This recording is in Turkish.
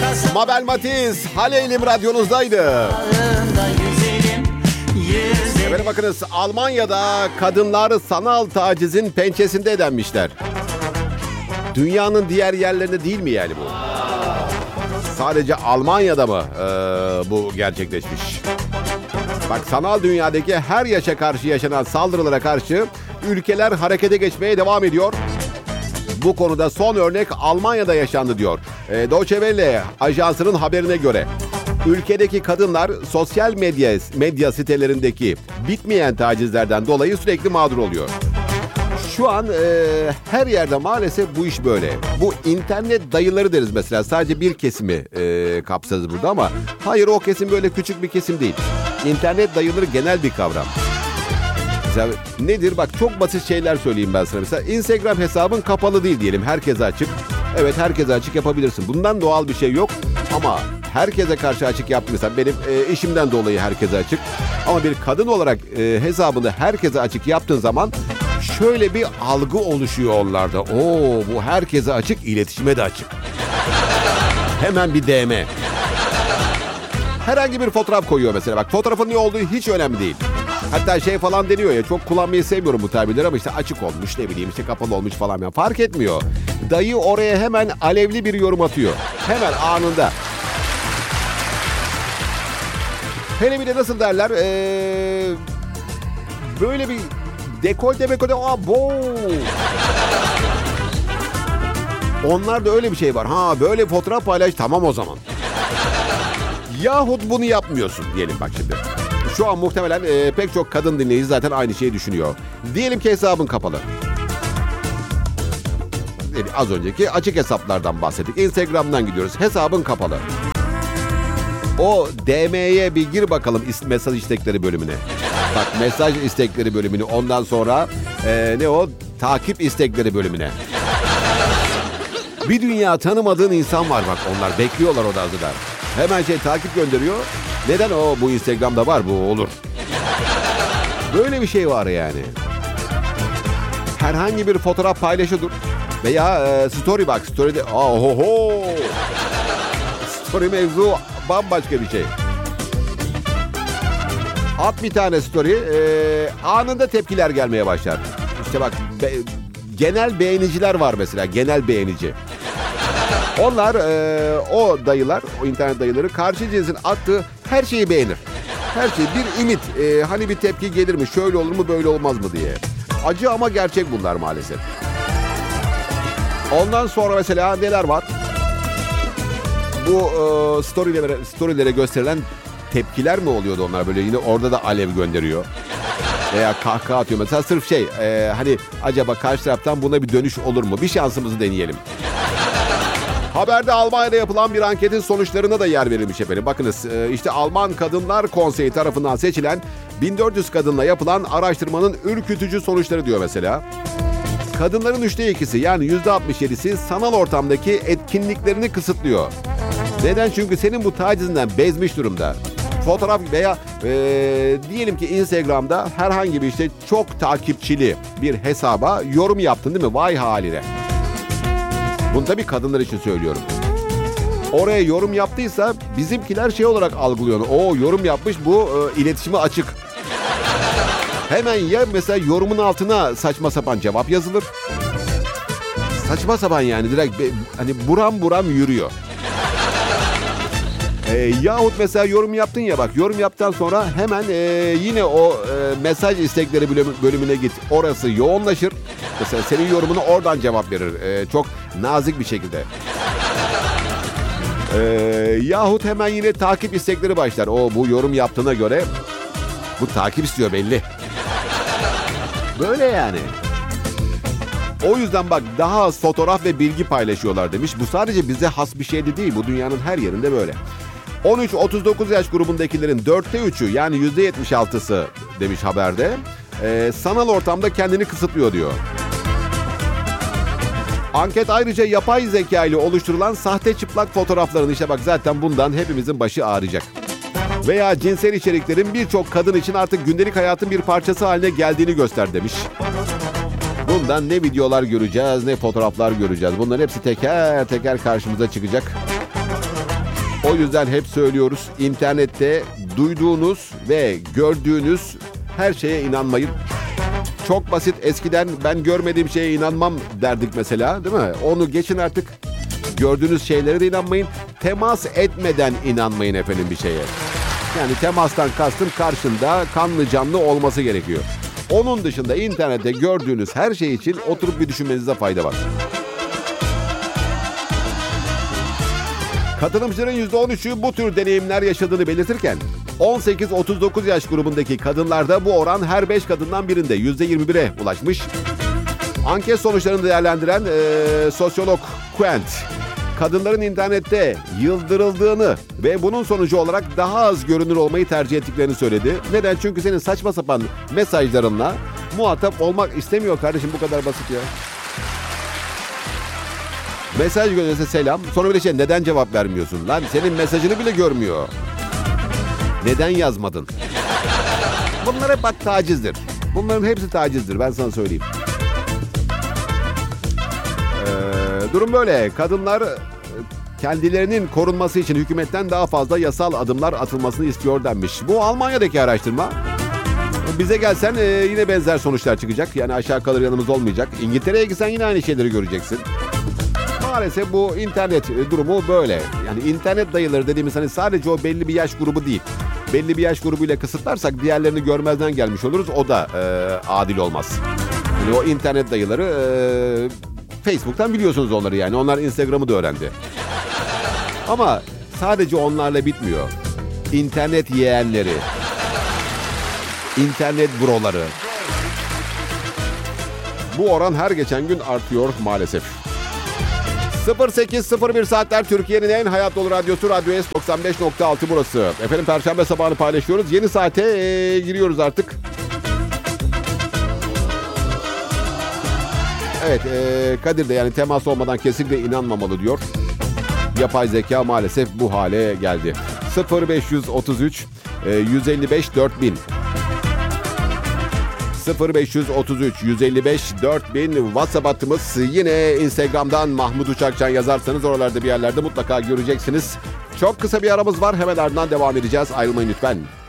Mabel Matiz, Haleylim radyonuzdaydı. Efendim bakınız, Almanya'da kadınlar sanal tacizin pençesinde edenmişler. Dünyanın diğer yerlerinde değil mi yani bu? Sadece Almanya'da mı bu gerçekleşmiş? Bak, sanal dünyadaki her yaşa karşı yaşanan saldırılara karşı ülkeler harekete geçmeye devam ediyor. Bu konuda son örnek Almanya'da yaşandı diyor. Deutsche Welle ajansının haberine göre ülkedeki kadınlar sosyal medya sitelerindeki bitmeyen tacizlerden dolayı sürekli mağdur oluyor. Şu an her yerde maalesef bu iş böyle. Bu internet dayıları deriz mesela. Sadece bir kesimi kapsarız burada ama hayır, o kesim böyle küçük bir kesim değil. İnternet dayıları genel bir kavram. Mesela nedir? Bak, çok basit şeyler söyleyeyim ben sana. Mesela Instagram hesabın kapalı değil diyelim. Herkese açık. Evet, herkese açık yapabilirsin. Bundan doğal bir şey yok. Ama herkese karşı açık yaptım. Mesela benim işimden dolayı herkese açık. Ama bir kadın olarak hesabını herkese açık yaptığın zaman şöyle bir algı oluşuyor onlarda. Oo, bu herkese açık, iletişime de açık. Hemen bir DM. Herhangi bir fotoğraf koyuyor mesela. Bak, fotoğrafın ne olduğu hiç önemli değil. Hatta şey falan deniyor ya, çok kullanmayı sevmiyorum bu tabirleri ama işte açık olmuş, ne bileyim işte kapalı olmuş falan ya, fark etmiyor. Dayı oraya hemen alevli bir yorum atıyor. Hemen anında. Hele bir de nasıl derler? Böyle bir dekolte. Abo. Onlarda öyle bir şey var. Ha, böyle fotoğraf paylaş, tamam o zaman. Yahut bunu yapmıyorsun diyelim bak şimdi. Şu an muhtemelen pek çok kadın dinleyici zaten aynı şeyi düşünüyor. Diyelim ki hesabın kapalı. Az önceki açık hesaplardan bahsettik. Instagram'dan gidiyoruz. Hesabın kapalı. O DM'ye bir gir bakalım, mesaj istekleri bölümüne. Bak, mesaj istekleri bölümünü, ondan sonra takip istekleri bölümüne. Bir dünya tanımadığın insan var bak, onlar bekliyorlar o dazılar. Hemen takip gönderiyor. Neden bu Instagram'da var, bu olur. Böyle bir şey var yani. Herhangi bir fotoğraf paylaşılır veya story, bak story'de story mevzu bambaşka bir şey. At bir tane story, anında tepkiler gelmeye başlar. İşte bak, genel beğeniciler var mesela, genel beğenici. Onlar o dayılar, o internet dayıları karşı cinsin attığı her şeyi beğenir. Her şey bir ümit. Hani bir tepki gelir mi? Şöyle olur mu, böyle olmaz mı diye. Acı ama gerçek bunlar maalesef. Ondan sonra mesela neler var? Bu storylere gösterilen tepkiler mi oluyordu onlar, böyle yine orada da alev gönderiyor. Veya kahkaha atıyor mesela, sırf hani acaba karşı taraftan buna bir dönüş olur mu? Bir şansımızı deneyelim. Haberde Almanya'da yapılan bir anketin sonuçlarına da yer verilmiş efendim. Bakınız, işte Alman Kadınlar Konseyi tarafından seçilen 1400 kadınla yapılan araştırmanın ürkütücü sonuçları diyor mesela. Kadınların 2/3 yani %67'si sanal ortamdaki etkinliklerini kısıtlıyor. Neden? Çünkü senin bu tacizinden bezmiş durumda. Fotoğraf veya diyelim ki Instagram'da herhangi bir çok takipçili bir hesaba yorum yaptın değil mi? Vay haline. Bunu tabii kadınlar için söylüyorum. Oraya yorum yaptıysa bizimkiler olarak algılıyor. O yorum yapmış, bu iletişime açık. Hemen ya mesela yorumun altına saçma sapan cevap yazılır. Saçma sapan yani, direkt hani buram yürüyor. Yahut mesela yorum yaptın ya, bak yorum yaptıktan sonra hemen yine o mesaj istekleri bölümüne git. Orası yoğunlaşır. Mesela senin yorumunu oradan cevap verir. Çok nazik bir şekilde. Yahut hemen yine takip istekleri başlar. Bu yorum yaptığına göre bu takip istiyor belli. Böyle yani. O yüzden bak, daha az fotoğraf ve bilgi paylaşıyorlar demiş. Bu sadece bize has bir şey de değil. Bu dünyanın her yerinde böyle. 13-39 yaş grubundakilerin 3/4'ü yani %76'sı demiş haberde, sanal ortamda kendini kısıtlıyor diyor. Anket ayrıca yapay zeka ile oluşturulan sahte çıplak fotoğrafların, işte bak zaten bundan hepimizin başı ağrıyacak. Veya cinsel içeriklerin birçok kadın için artık gündelik hayatın bir parçası haline geldiğini göster demiş. Bundan ne videolar göreceğiz, ne fotoğraflar göreceğiz. Bunların hepsi teker teker karşımıza çıkacak. O yüzden hep söylüyoruz, internette duyduğunuz ve gördüğünüz her şeye inanmayın. Çok basit, eskiden ben görmediğim şeye inanmam derdik mesela, değil mi? Onu geçin artık. Gördüğünüz şeylere de inanmayın. Temas etmeden inanmayın efendim bir şeye. Yani temastan kastım karşında kanlı canlı olması gerekiyor. Onun dışında internette gördüğünüz her şey için oturup bir düşünmenize fayda var. Katılımcıların %13'ü bu tür deneyimler yaşadığını belirtirken 18-39 yaş grubundaki kadınlarda bu oran her 5 kadından birinde %21'e ulaşmış. Anket sonuçlarını değerlendiren sosyolog Quent, kadınların internette yıldırıldığını ve bunun sonucu olarak daha az görünür olmayı tercih ettiklerini söyledi. Neden? Çünkü senin saçma sapan mesajlarınla muhatap olmak istemiyor kardeşim, bu kadar basit ya. Mesaj gönderse selam, sonra bir de neden cevap vermiyorsun? Lan senin mesajını bile görmüyor. Neden yazmadın? Bunlar hep bak tacizdir. Bunların hepsi tacizdir, ben sana söyleyeyim. Durum böyle. Kadınlar kendilerinin korunması için hükümetten daha fazla yasal adımlar atılmasını istiyor denmiş. Bu Almanya'daki araştırma. Bize gelsen yine benzer sonuçlar çıkacak. Yani aşağı kalır yanımız olmayacak. İngiltere'ye gitsen yine aynı şeyleri göreceksin. Maalesef bu internet durumu böyle. Yani internet dayıları dediğimiz hani sadece o belli bir yaş grubu değil. Belli bir yaş grubuyla kısıtlarsak diğerlerini görmezden gelmiş oluruz. O da adil olmaz. Yani o internet dayıları Facebook'tan biliyorsunuz onları yani. Onlar Instagram'ı da öğrendi. Ama sadece onlarla bitmiyor. İnternet yeğenleri, internet broları. Bu oran her geçen gün artıyor maalesef. 08:01 saatler Türkiye'nin en hayat dolu radyosu Radyo S 95.6 burası. Efendim Perşembe sabahını paylaşıyoruz. Yeni saate giriyoruz artık. Evet, Kadir de yani temas olmadan kesinlikle inanmamalı diyor. Yapay zeka maalesef bu hale geldi. 0533 155 4000 0533 155 4000 WhatsApp hattımız. Yine Instagram'dan Mahmut Uçakcan yazarsanız oralarda bir yerlerde mutlaka göreceksiniz. Çok kısa bir aramız var. Hemen ardından devam edeceğiz. Ayrılmayın lütfen.